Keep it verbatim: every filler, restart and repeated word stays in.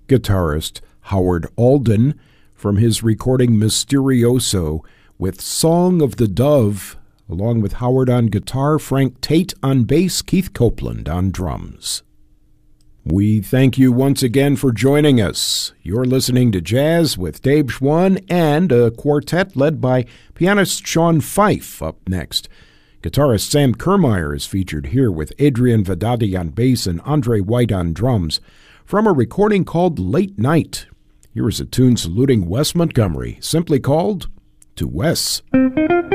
guitarist Howard Alden from his recording Mysterioso with Song of the Dove, along with Howard on guitar, Frank Tate on bass, Keith Copeland on drums. We thank you once again for joining us. You're listening to Jazz with Dave Schwann and a quartet led by pianist Sean Fife. Up next, guitarist Sam Kermeyer is featured here with Adrian Vedati on bass and Andre White on drums from a recording called Late Night. Here is a tune saluting Wes Montgomery, simply called To Wes.